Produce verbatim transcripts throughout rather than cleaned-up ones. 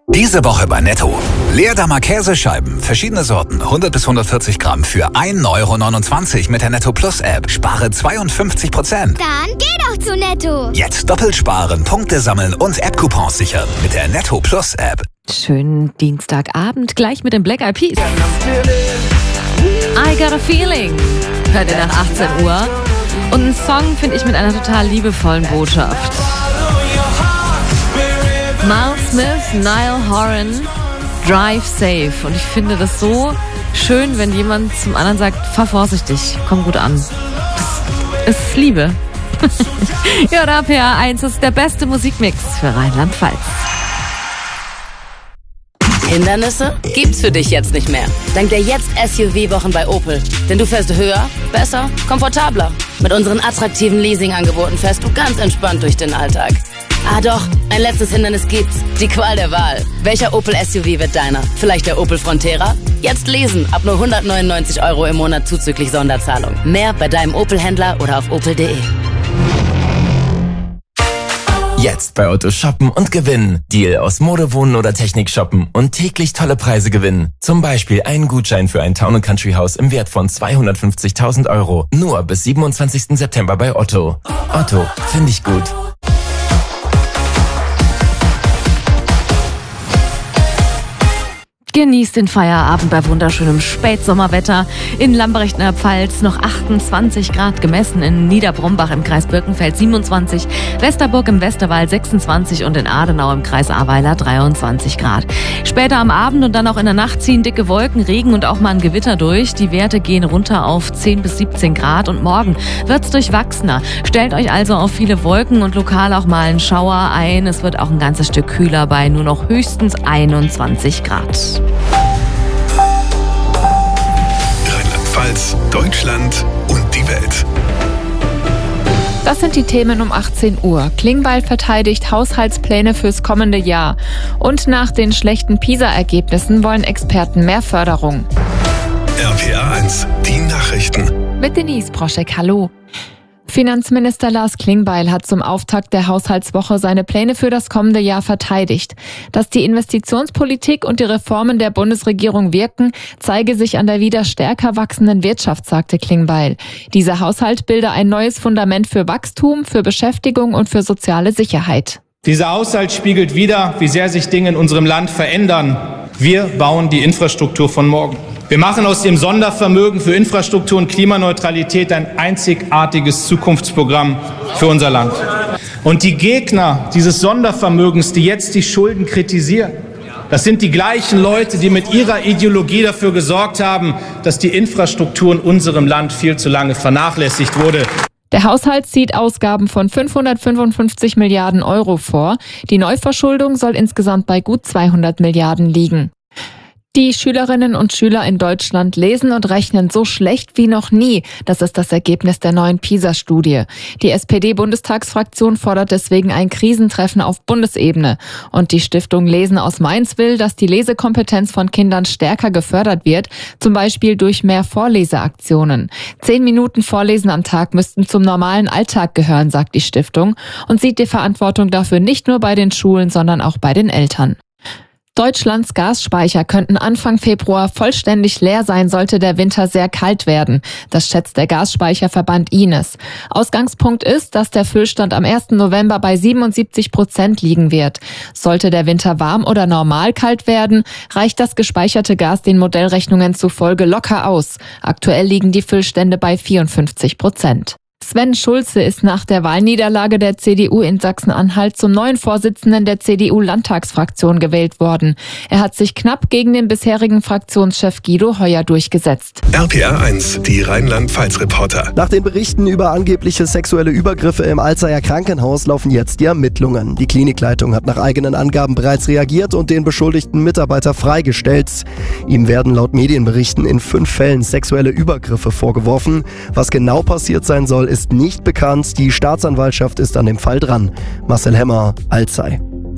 Diese Woche bei Netto. Leerdammer Käsescheiben, verschiedene Sorten, hundert bis hundertvierzig Gramm für ein Euro neunundzwanzig mit der Netto Plus App. Spare zweiundfünfzig Prozent. Dann geh doch zu Netto. Jetzt doppelt sparen, Punkte sammeln und App-Coupons sichern mit der Netto Plus App. Schönen Dienstagabend, gleich mit den Black Eyed Peas. I Got a Feeling. Hört ihr nach achtzehn Uhr. Und ein Song finde ich mit einer total liebevollen Botschaft. Miles Smith, Niall Horan, Drive Safe. Und ich finde das so schön, wenn jemand zum anderen sagt, fahr vorsichtig, komm gut an. Das ist Liebe. Ja, der P A eins ist der beste Musikmix für Rheinland-Pfalz. Hindernisse gibt's für dich jetzt nicht mehr. Dank der Jetzt S U V-Wochen bei Opel. Denn du fährst höher, besser, komfortabler. Mit unseren attraktiven Leasingangeboten fährst du ganz entspannt durch den Alltag. Ah doch, ein letztes Hindernis gibt's. Die Qual der Wahl. Welcher Opel S U V wird deiner? Vielleicht der Opel Frontera? Jetzt lesen, ab nur hundertneunundneunzig Euro im Monat zuzüglich Sonderzahlung. Mehr bei deinem Opel-Händler oder auf opel punkt de. Jetzt bei Otto shoppen und gewinnen. Deal aus Mode, Wohnen oder Technik shoppen und täglich tolle Preise gewinnen. Zum Beispiel einen Gutschein für ein Town and Country Haus im Wert von zweihundertfünfzigtausend Euro. Nur bis siebenundzwanzigsten September bei Otto. Otto, finde ich gut. Genießt den Feierabend bei wunderschönem Spätsommerwetter. In Lambrecht in der Pfalz noch achtundzwanzig Grad gemessen, in Niederbrombach im Kreis Birkenfeld siebenundzwanzig, Westerburg im Westerwald sechsundzwanzig und in Adenau im Kreis Ahrweiler dreiundzwanzig Grad. Später am Abend und dann auch in der Nacht ziehen dicke Wolken, Regen und auch mal ein Gewitter durch. Die Werte gehen runter auf zehn bis siebzehn Grad und morgen wird's durchwachsener. Stellt euch also auf viele Wolken und lokal auch mal einen Schauer ein. Es wird auch ein ganzes Stück kühler bei nur noch höchstens einundzwanzig Grad. Rheinland-Pfalz, Deutschland und die Welt. Das sind die Themen um achtzehn Uhr. Klingbeil verteidigt Haushaltspläne fürs kommende Jahr. Und nach den schlechten PISA-Ergebnissen wollen Experten mehr Förderung. R P A eins, die Nachrichten. Mit Denise Broschek, hallo. Finanzminister Lars Klingbeil hat zum Auftakt der Haushaltswoche seine Pläne für das kommende Jahr verteidigt. Dass die Investitionspolitik und die Reformen der Bundesregierung wirken, zeige sich an der wieder stärker wachsenden Wirtschaft, sagte Klingbeil. Dieser Haushalt bilde ein neues Fundament für Wachstum, für Beschäftigung und für soziale Sicherheit. Dieser Haushalt spiegelt wider, wie sehr sich Dinge in unserem Land verändern. Wir bauen die Infrastruktur von morgen. Wir machen aus dem Sondervermögen für Infrastruktur und Klimaneutralität ein einzigartiges Zukunftsprogramm für unser Land. Und die Gegner dieses Sondervermögens, die jetzt die Schulden kritisieren, das sind die gleichen Leute, die mit ihrer Ideologie dafür gesorgt haben, dass die Infrastruktur in unserem Land viel zu lange vernachlässigt wurde. Der Haushalt sieht Ausgaben von fünfhundertfünfundfünfzig Milliarden Euro vor. Die Neuverschuldung soll insgesamt bei gut zweihundert Milliarden liegen. Die Schülerinnen und Schüler in Deutschland lesen und rechnen so schlecht wie noch nie. Das ist das Ergebnis der neuen PISA-Studie. Die S P D-Bundestagsfraktion fordert deswegen ein Krisentreffen auf Bundesebene. Und die Stiftung Lesen aus Mainz will, dass die Lesekompetenz von Kindern stärker gefördert wird, zum Beispiel durch mehr Vorleseaktionen. Zehn Minuten Vorlesen am Tag müssten zum normalen Alltag gehören, sagt die Stiftung, und sieht die Verantwortung dafür nicht nur bei den Schulen, sondern auch bei den Eltern. Deutschlands Gasspeicher könnten Anfang Februar vollständig leer sein, sollte der Winter sehr kalt werden. Das schätzt der Gasspeicherverband I N E S. Ausgangspunkt ist, dass der Füllstand am ersten November bei siebenundsiebzig Prozent liegen wird. Sollte der Winter warm oder normal kalt werden, reicht das gespeicherte Gas den Modellrechnungen zufolge locker aus. Aktuell liegen die Füllstände bei vierundfünfzig Prozent. Sven Schulze ist nach der Wahlniederlage der C D U in Sachsen-Anhalt zum neuen Vorsitzenden der C D U-Landtagsfraktion gewählt worden. Er hat sich knapp gegen den bisherigen Fraktionschef Guido Heuer durchgesetzt. R P A eins, die Rheinland-Pfalz-Reporter. Nach den Berichten über angebliche sexuelle Übergriffe im Alzeyer Krankenhaus laufen jetzt die Ermittlungen. Die Klinikleitung hat nach eigenen Angaben bereits reagiert und den beschuldigten Mitarbeiter freigestellt. Ihm werden laut Medienberichten in fünf Fällen sexuelle Übergriffe vorgeworfen. Was genau passiert sein soll, ist nicht bekannt. Die Staatsanwaltschaft ist an dem Fall dran. Marcel Hemmer, Alzey.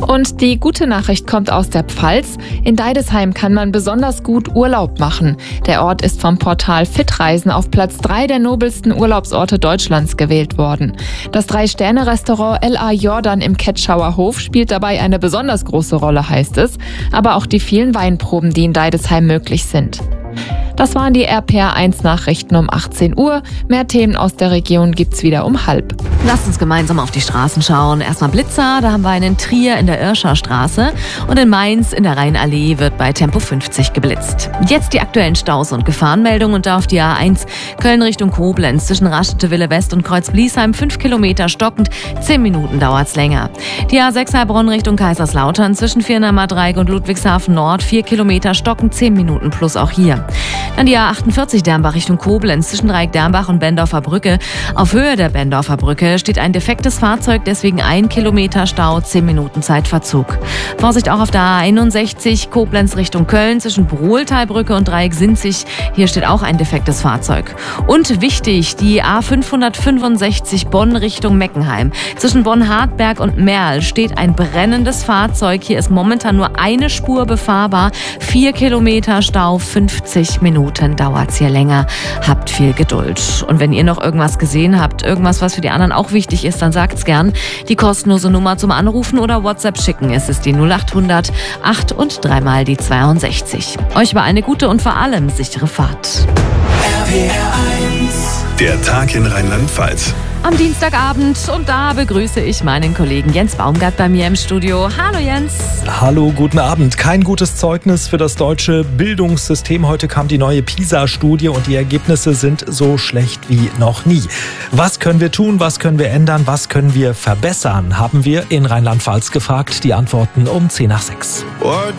Und die gute Nachricht kommt aus der Pfalz. In Deidesheim kann man besonders gut Urlaub machen. Der Ort ist vom Portal Fitreisen auf Platz drei der nobelsten Urlaubsorte Deutschlands gewählt worden. Das Drei-Sterne-Restaurant L A Jordan im Ketschauer Hof spielt dabei eine besonders große Rolle, heißt es. Aber auch die vielen Weinproben, die in Deidesheim möglich sind. Das waren die R P R eins Nachrichten um achtzehn Uhr. Mehr Themen aus der Region gibt's wieder um halb. Lasst uns gemeinsam auf die Straßen schauen. Erstmal Blitzer, da haben wir einen in Trier in der Irscher Straße und in Mainz in der Rheinallee wird bei Tempo fünfzig geblitzt. Jetzt die aktuellen Staus und Gefahrenmeldungen und da auf die A eins Köln Richtung Koblenz zwischen Raschete-Wille West und Kreuz-Bliesheim fünf Kilometer stockend, zehn Minuten dauert's länger. Die A sechs Heilbronn Richtung Kaiserslautern zwischen Viernheimer Dreieck und Ludwigshafen Nord vier Kilometer stockend, zehn Minuten plus auch hier. Dann die A achtundvierzig Dernbach Richtung Koblenz zwischen Dreieck Dernbach und Bendorfer Brücke. Auf Höhe der Bendorfer Brücke steht ein defektes Fahrzeug, deswegen ein Kilometer Stau, zehn Minuten Zeitverzug. Vorsicht auch auf der A einundsechzig Koblenz Richtung Köln zwischen Brohltalbrücke und Dreieck Sinzig. Hier steht auch ein defektes Fahrzeug. Und wichtig, die A fünfhundertfünfundsechzig Bonn Richtung Meckenheim. Zwischen Bonn-Hartberg und Merl steht ein brennendes Fahrzeug. Hier ist momentan nur eine Spur befahrbar. Vier Kilometer Stau, fünfzig Minuten dauert's hier länger. Habt viel Geduld. Und wenn ihr noch irgendwas gesehen habt, irgendwas, was für die anderen auch wichtig ist, dann sagt's gern. Die kostenlose Nummer zum Anrufen oder WhatsApp schicken. Es ist die null achthundert acht und dreimal die zweiundsechzig. Euch war eine gute und vor allem sichere Fahrt. R P R eins. Der Tag in Rheinland-Pfalz. Am Dienstagabend und da begrüße ich meinen Kollegen Jens Baumgart bei mir im Studio. Hallo Jens. Hallo, guten Abend. Kein gutes Zeugnis für das deutsche Bildungssystem. Heute kam die neue PISA-Studie und die Ergebnisse sind so schlecht wie noch nie. Was können wir tun, was können wir ändern, was können wir verbessern, haben wir in Rheinland-Pfalz gefragt. Die Antworten um zehn nach sechs. What